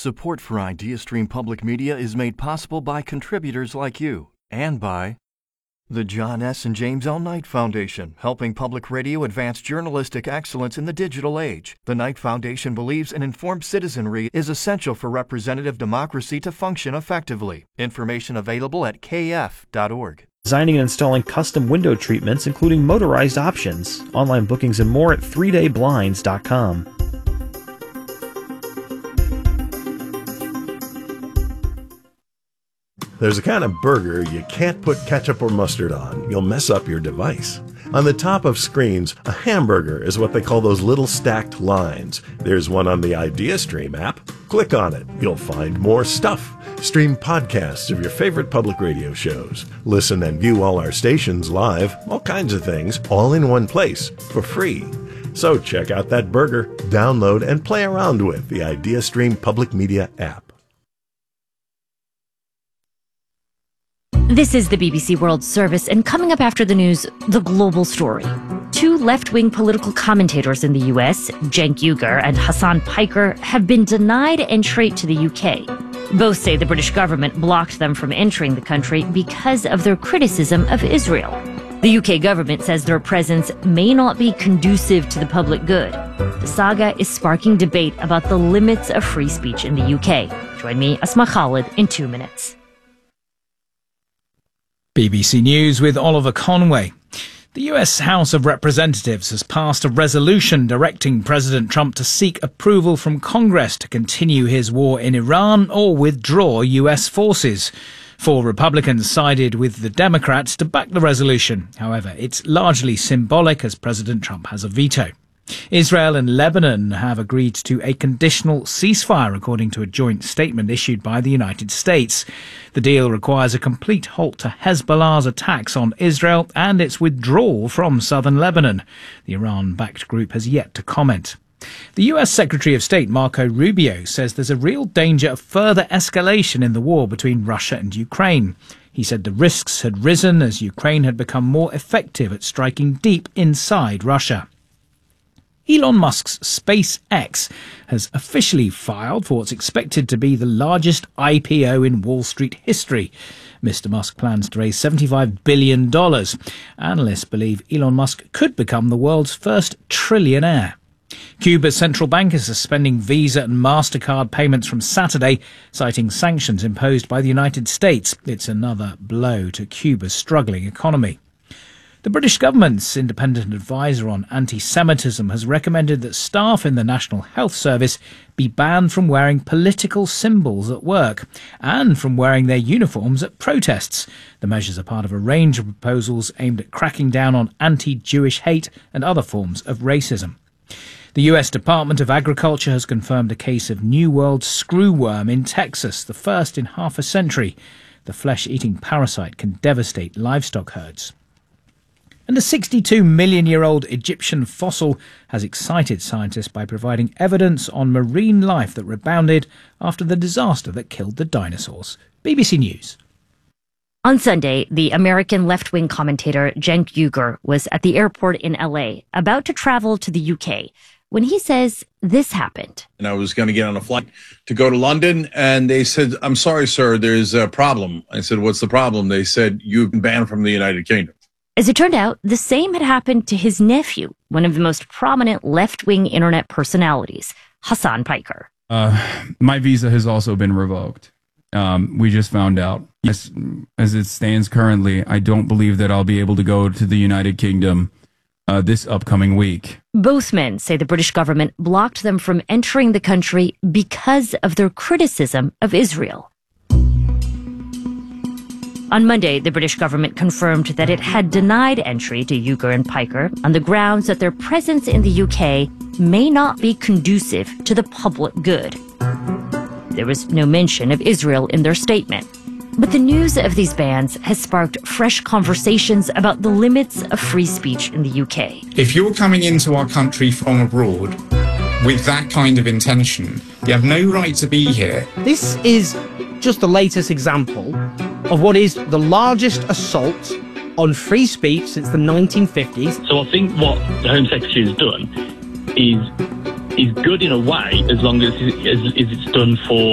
Support for IdeaStream Public Media is made possible by contributors like you and by the John S. and James L. Knight Foundation, helping public radio advance journalistic excellence in the digital age. The Knight Foundation believes an informed citizenry is essential for representative democracy to function effectively. Information available at kf.org. Designing and installing custom window treatments, including motorized options. Online bookings and more at 3dayblinds.com. There's a kind of burger you can't put ketchup or mustard on. You'll mess up your device. On the top of screens, a hamburger is what they call those little stacked lines. There's one on the IdeaStream app. Click on it. You'll find more stuff. Stream podcasts of your favorite public radio shows. Listen and view all our stations live, all kinds of things, all in one place, for free. So check out that burger, download, and play around with the IdeaStream Public Media app. This is the BBC World Service, and coming up after the news, the global story. Two left-wing political commentators in the US, Cenk Uygur and Hasan Piker, have been denied entry to the UK. Both say the British government blocked them from entering the country because of their criticism of Israel. The UK government says their presence may not be conducive to the public good. The saga is sparking debate about the limits of free speech in the UK. Join me, Asma Khalid, in 2 minutes. BBC News with Oliver Conway. The US House of Representatives has passed a resolution directing President Trump to seek approval from Congress to continue his war in Iran or withdraw US forces. 4 Republicans sided with the Democrats to back the resolution. However, it's largely symbolic as President Trump has a veto. Israel and Lebanon have agreed to a conditional ceasefire, according to a joint statement issued by the United States. The deal requires a complete halt to Hezbollah's attacks on Israel and its withdrawal from southern Lebanon. The Iran-backed group has yet to comment. The US Secretary of State Marco Rubio says there's a real danger of further escalation in the war between Russia and Ukraine. He said the risks had risen as Ukraine had become more effective at striking deep inside Russia. Elon Musk's SpaceX has officially filed for what's expected to be the largest IPO in Wall Street history. Mr. Musk plans to raise $75 billion. Analysts believe Elon Musk could become the world's first trillionaire. Cuba's central bank is suspending Visa and MasterCard payments from Saturday, citing sanctions imposed by the United States. It's another blow to Cuba's struggling economy. The British government's independent advisor on anti-Semitism has recommended that staff in the National Health Service be banned from wearing political symbols at work and from wearing their uniforms at protests. The measures are part of a range of proposals aimed at cracking down on anti-Jewish hate and other forms of racism. The U.S. Department of Agriculture has confirmed a case of New World screwworm in Texas, the first in half a century. The flesh-eating parasite can devastate livestock herds. And a 62-million-year-old Egyptian fossil has excited scientists by providing evidence on marine life that rebounded after the disaster that killed the dinosaurs. BBC News. On Sunday, the American left-wing commentator Cenk Uygur was at the airport in LA, about to travel to the UK, when he says this happened. And I was going to get on a flight to go to London, and they said, "I'm sorry, sir, there's a problem." I said, "What's the problem?" They said, "You've been banned from the United Kingdom." As it turned out, the same had happened to his nephew, one of the most prominent left-wing internet personalities, Hasan Piker. My visa has also been revoked. We just found out. Yes, as it stands currently, I don't believe that I'll be able to go to the United Kingdom this upcoming week. Both men say the British government blocked them from entering the country because of their criticism of Israel. On Monday, the British government confirmed that it had denied entry to Uygur and Piker on the grounds that their presence in the UK may not be conducive to the public good. There was no mention of Israel in their statement. But the news of these bans has sparked fresh conversations about the limits of free speech in the UK. If you're coming into our country from abroad with that kind of intention, you have no right to be here. This is just the latest example of what is the largest assault on free speech since the 1950s. So I think what the Home Secretary has done is good in a way, as long as it's done for